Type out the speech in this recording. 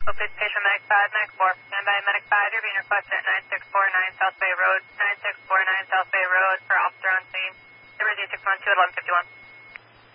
Please patient medic 5, medic 4. Standby medic 5, you're being requested at 9649 South Bay Road. 9649 South Bay Road for officer on scene. Emergency 612 at 1151.